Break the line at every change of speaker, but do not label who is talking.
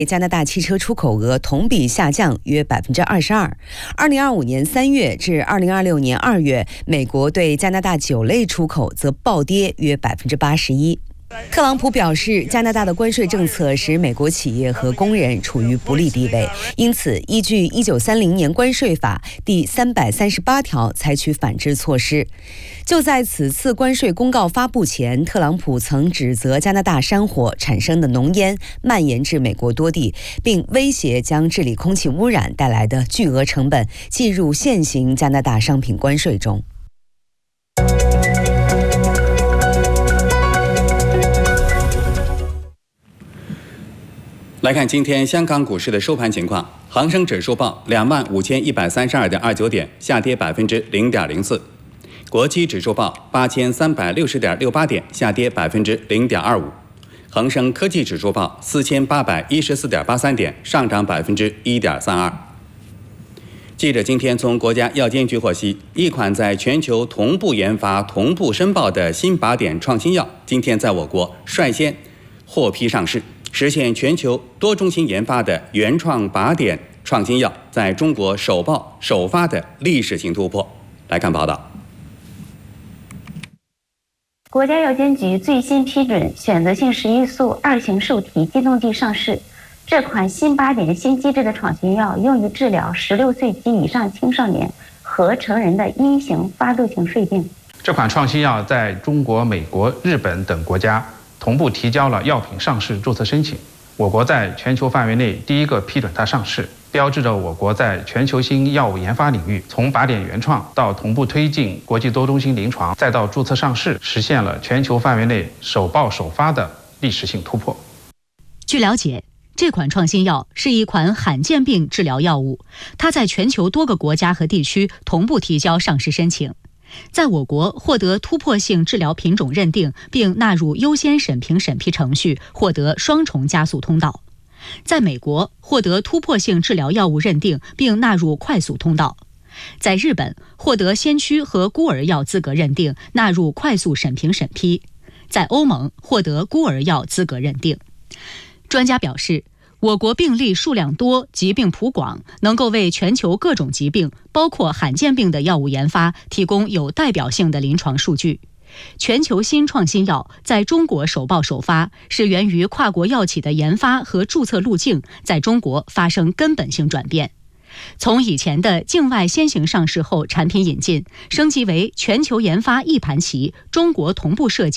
加拿大汽车出口额同比下降约22%。2025年3月至2026年2月，美国对加拿大酒类出口则暴跌约81%。特朗普表示，加拿大的关税政策使美国企业和工人处于不利地位，因此依据1930年关税法第338条采取反制措施。就在此次关税公告发布前，特朗普曾指责加拿大山火产生的浓烟蔓延至美国多地，并威胁将治理空气污染带来的巨额成本计入现行加拿大商品关税中。
来看今天香港股市的收盘情况，恒生指数报25,132.29点，下跌0.04%；国际指数报8,360.68点，下跌0.25%；恒生科技指数报4,814.83点，上涨1.32%。记者今天从国家药监局获悉，一款在全球同步研发、同步申报的新靶点创新药，今天在我国率先获批上市，实现全球多中心研发的原创靶点创新药在中国首报首发的历史性突破。来看报道。
国家药监局最新批准选择性食欲素2型受体激动剂上市。这款新靶点新机制的创新药用于治疗16岁及以上青少年和成人的1型发作性肺病。
这款创新药在中国、美国、日本等国家同步提交了药品上市注册申请，我国在全球范围内第一个批准它上市，标志着我国在全球性药物研发领域，从靶点原创到同步推进国际多中心临床，再到注册上市，实现了全球范围内首报首发的历史性突破。
据了解，这款创新药是一款罕见病治疗药物，它在全球多个国家和地区同步提交上市申请，在我国获得突破性治疗品种认定，并纳入优先审评审批程序，获得双重加速通道；在美国获得突破性治疗药物认定，并纳入快速通道；在日本获得先驱和孤儿药资格认定，纳入快速审评审批；在欧盟获得孤儿药资格认定。专家表示，我国病例数量多，疾病谱广，能够为全球各种疾病，包括罕见病的药物研发提供有代表性的临床数据。全球新创新药在中国首报首发，是源于跨国药企的研发和注册路径在中国发生根本性转变，从以前的境外先行上市后产品引进，升级为全球研发一盘棋，中国同步设计